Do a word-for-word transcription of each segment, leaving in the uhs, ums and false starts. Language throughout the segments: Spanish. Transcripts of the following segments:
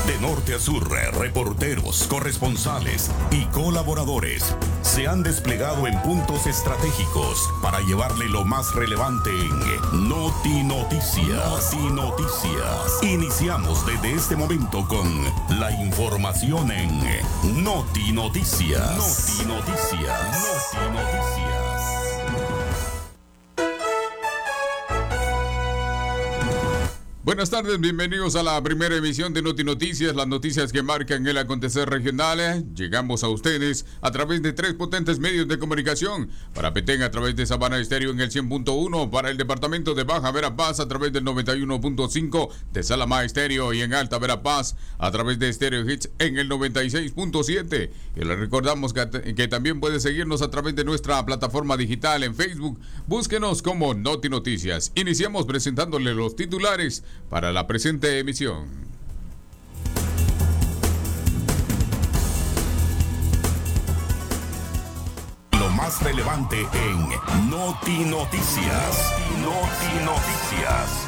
De norte a sur, reporteros, corresponsales y colaboradores se han desplegado en puntos estratégicos para llevarle lo más relevante en Noti Noticias. Noti Noticias. Iniciamos desde este momento con la información en Noti Noticias. Noti Noticias. Noti Noticias. Buenas tardes, bienvenidos a la primera emisión de Noti Noticias, las noticias que marcan el acontecer regional. Llegamos a ustedes a través de tres potentes medios de comunicación. Para Petén a través de Sabana Estéreo en el cien punto uno, para el departamento de Baja Verapaz a través del noventa y uno punto cinco de Salamá Estéreo y en Alta Verapaz a través de Stereo Hits en el noventa y seis punto siete. Y les recordamos que, que también puede seguirnos a través de nuestra plataforma digital en Facebook. Búsquenos como Noti Noticias. Iniciamos presentándole los titulares para la presente emisión. Lo más relevante en Noti Noticias. Noti Noticias.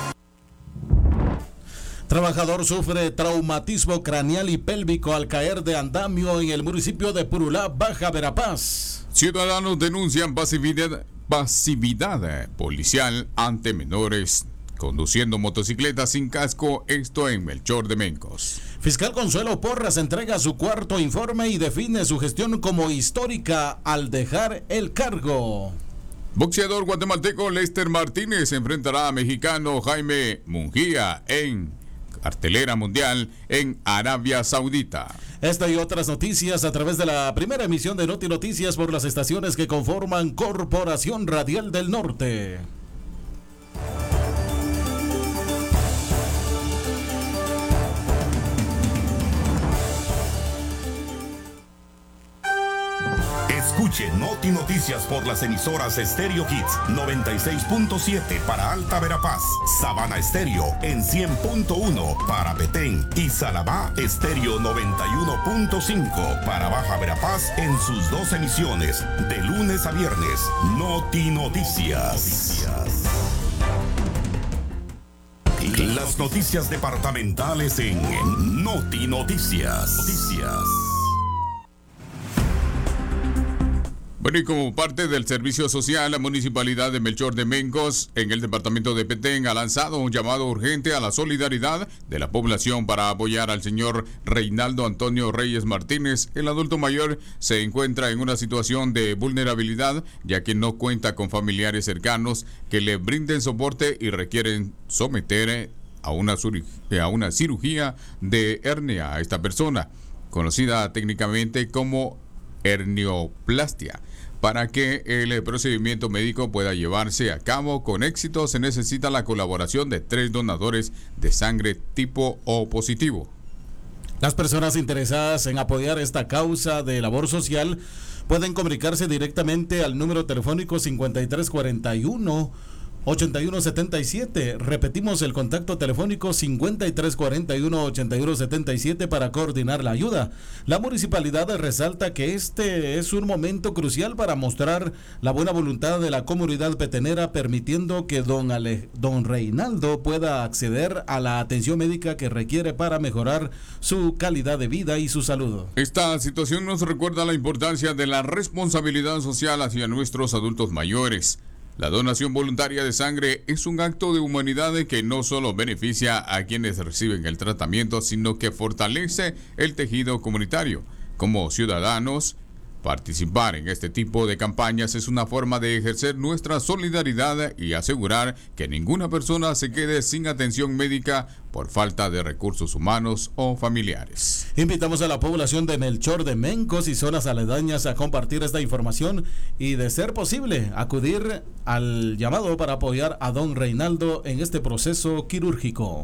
Trabajador sufre traumatismo craneal y pélvico al caer de andamio en el municipio de Purulá, Baja Verapaz. Ciudadanos denuncian pasividad, pasividad policial ante menores conduciendo motocicletas sin casco, esto en Melchor de Mencos. Fiscal Consuelo Porras entrega su cuarto informe y define su gestión como histórica al dejar el cargo. Boxeador guatemalteco Lester Martínez enfrentará a mexicano Jaime Mungía en cartelera mundial en Arabia Saudita. Esta y otras noticias a través de la primera emisión de Noti Noticias por las estaciones que conforman Corporación Radial del Norte. Escuche Noti Noticias por las emisoras Stereo Hits noventa y seis punto siete para Alta Verapaz, Sabana Estéreo en cien punto uno para Petén y Salamá Estéreo noventa y uno punto cinco para Baja Verapaz en sus dos emisiones de lunes a viernes. Noti Noticias. Noticias. Las noticias departamentales en Noti Noticias. Noticias. Bueno, y como parte del servicio social, la Municipalidad de Melchor de Mencos, en el departamento de Petén, ha lanzado un llamado urgente a la solidaridad de la población para apoyar al señor Reinaldo Antonio Reyes Martínez. El adulto mayor se encuentra en una situación de vulnerabilidad, ya que no cuenta con familiares cercanos que le brinden soporte y requieren someter a una, a una cirugía de hernia a esta persona, conocida técnicamente como hernioplastia. Para que el procedimiento médico pueda llevarse a cabo con éxito, se necesita la colaboración de tres donadores de sangre tipo O positivo. Las personas interesadas en apoyar esta causa de labor social pueden comunicarse directamente al número telefónico cincuenta y tres cuarenta y uno ochenta y uno setenta y siete. Repetimos el contacto telefónico cincuenta y tres cuarenta y uno ochenta y uno setenta y siete para coordinar la ayuda. La municipalidad resalta que este es un momento crucial para mostrar la buena voluntad de la comunidad petenera, permitiendo que don, Ale, don Reinaldo pueda acceder a la atención médica que requiere para mejorar su calidad de vida y su salud. Esta situación nos recuerda la importancia de la responsabilidad social hacia nuestros adultos mayores. La donación voluntaria de sangre es un acto de humanidad que no solo beneficia a quienes reciben el tratamiento, sino que fortalece el tejido comunitario. Como ciudadanos, participar en este tipo de campañas es una forma de ejercer nuestra solidaridad y asegurar que ninguna persona se quede sin atención médica por falta de recursos humanos o familiares. Invitamos a la población de Melchor de Mencos y zonas aledañas a compartir esta información y, de ser posible, acudir al llamado para apoyar a don Reinaldo en este proceso quirúrgico.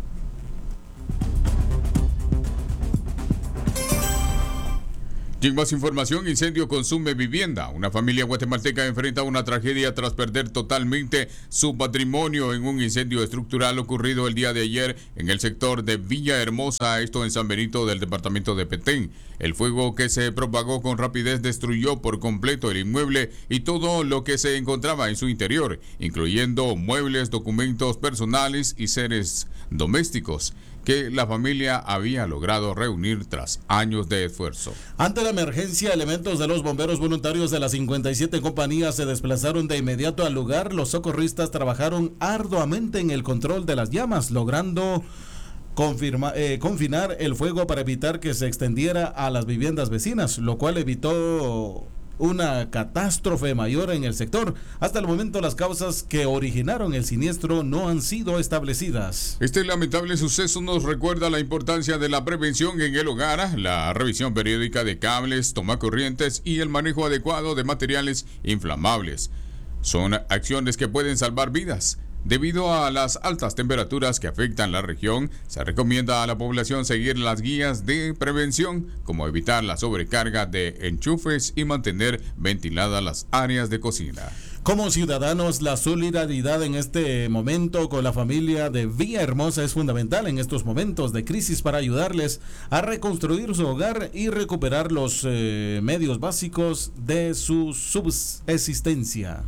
Y en más información, incendio consume vivienda. Una familia guatemalteca enfrenta una tragedia tras perder totalmente su patrimonio en un incendio estructural ocurrido el día de ayer en el sector de Villa Hermosa, esto en San Benito del departamento de Petén. El fuego, que se propagó con rapidez, destruyó por completo el inmueble y todo lo que se encontraba en su interior, incluyendo muebles, documentos personales y seres domésticos, que la familia había logrado reunir tras años de esfuerzo. Ante la emergencia, elementos de los bomberos voluntarios de las cincuenta y siete compañías se desplazaron de inmediato al lugar. Los socorristas trabajaron arduamente en el control de las llamas, logrando confirma, eh, confinar el fuego para evitar que se extendiera a las viviendas vecinas, lo cual evitó una catástrofe mayor en el sector. Hasta el momento, las causas que originaron el siniestro no han sido establecidas. Este lamentable suceso nos recuerda la importancia de la prevención en el hogar, la revisión periódica de cables, tomacorrientes y el manejo adecuado de materiales inflamables. Son acciones que pueden salvar vidas. Debido a las altas temperaturas que afectan la región, se recomienda a la población seguir las guías de prevención, como evitar la sobrecarga de enchufes y mantener ventiladas las áreas de cocina. Como ciudadanos, la solidaridad en este momento con la familia de Villahermosa es fundamental en estos momentos de crisis para ayudarles a reconstruir su hogar y recuperar los eh, medios básicos de su subsistencia.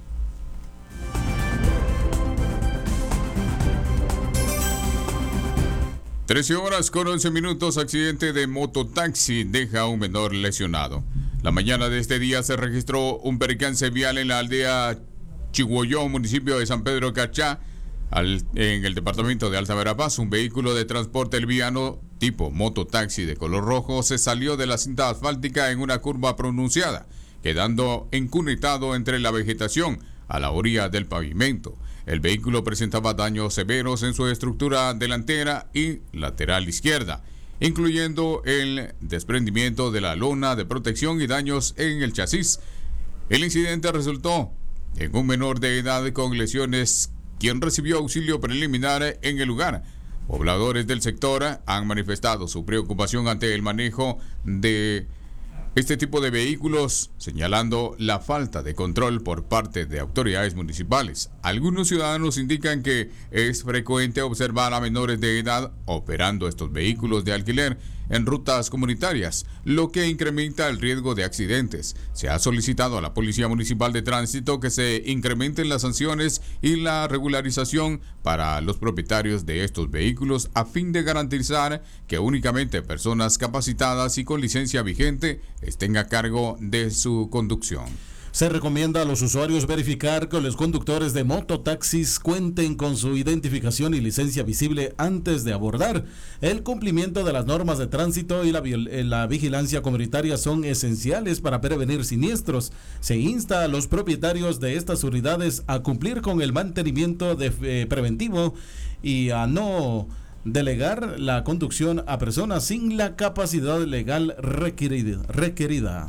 trece horas con once minutos, accidente de mototaxi deja a un menor lesionado. La mañana de este día se registró un percance vial en la aldea Chihuoyón, municipio de San Pedro Cachá, al, en el departamento de Alta Verapaz. Un vehículo de transporte liviano tipo mototaxi de color rojo se salió de la cinta asfáltica en una curva pronunciada, quedando encunetado entre la vegetación a la orilla del pavimento. El vehículo presentaba daños severos en su estructura delantera y lateral izquierda, incluyendo el desprendimiento de la lona de protección y daños en el chasis. El incidente resultó en un menor de edad con lesiones, quien recibió auxilio preliminar en el lugar. Pobladores del sector han manifestado su preocupación ante el manejo de este tipo de vehículos, señalando la falta de control por parte de autoridades municipales. Algunos ciudadanos indican que es frecuente observar a menores de edad operando estos vehículos de alquiler en rutas comunitarias, lo que incrementa el riesgo de accidentes. Se ha solicitado a la Policía Municipal de Tránsito que se incrementen las sanciones y la regularización para los propietarios de estos vehículos a fin de garantizar que únicamente personas capacitadas y con licencia vigente estén a cargo de su conducción. Se recomienda a los usuarios verificar que los conductores de mototaxis cuenten con su identificación y licencia visible antes de abordar. El cumplimiento de las normas de tránsito y la, la vigilancia comunitaria son esenciales para prevenir siniestros. Se insta a los propietarios de estas unidades a cumplir con el mantenimiento de, eh, preventivo y a no delegar la conducción a personas sin la capacidad legal requerida. requerida.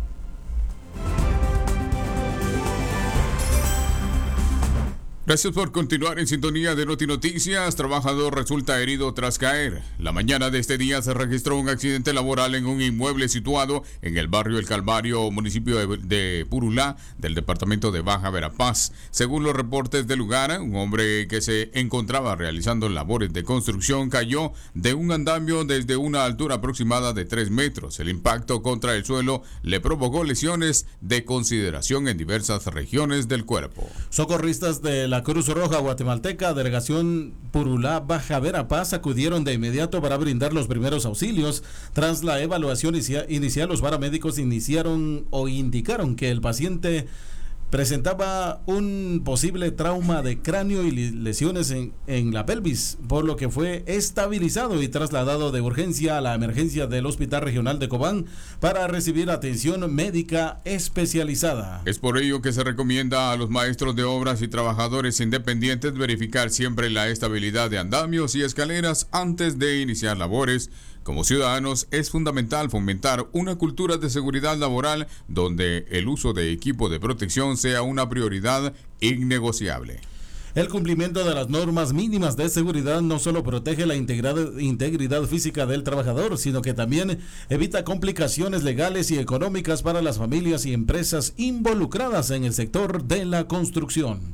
Gracias por continuar en sintonía de Noti Noticias. Trabajador resulta herido tras caer. La mañana de este día se registró un accidente laboral en un inmueble situado en el barrio El Calvario, municipio de, de Purulá, del departamento de Baja Verapaz. Según los reportes del lugar, un hombre que se encontraba realizando labores de construcción cayó de un andamio desde una altura aproximada de tres metros. El impacto contra el suelo le provocó lesiones de consideración en diversas regiones del cuerpo. Socorristas de la Cruz Roja Guatemalteca, delegación Purulá Baja Verapaz, acudieron de inmediato para brindar los primeros auxilios. Tras la evaluación inicial, los paramédicos iniciaron o indicaron que el paciente presentaba un posible trauma de cráneo y lesiones en, en la pelvis, por lo que fue estabilizado y trasladado de urgencia a la emergencia del Hospital Regional de Cobán para recibir atención médica especializada. Es por ello que se recomienda a los maestros de obras y trabajadores independientes verificar siempre la estabilidad de andamios y escaleras antes de iniciar labores. Como ciudadanos, es fundamental fomentar una cultura de seguridad laboral donde el uso de equipo de protección sea una prioridad innegociable. El cumplimiento de las normas mínimas de seguridad no solo protege la integridad física del trabajador, sino que también evita complicaciones legales y económicas para las familias y empresas involucradas en el sector de la construcción.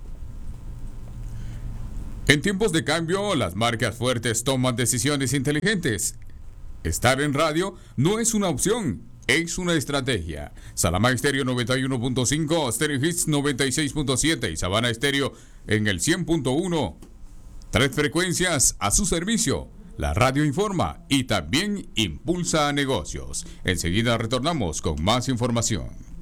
En tiempos de cambio, las marcas fuertes toman decisiones inteligentes. Estar en radio no es una opción, es una estrategia. Salamá Estéreo noventa y uno punto cinco, Stereo Hits noventa y seis punto siete y Sabana Estéreo en el cien punto uno. Tres frecuencias a su servicio. La radio informa y también impulsa negocios. Enseguida retornamos con más información.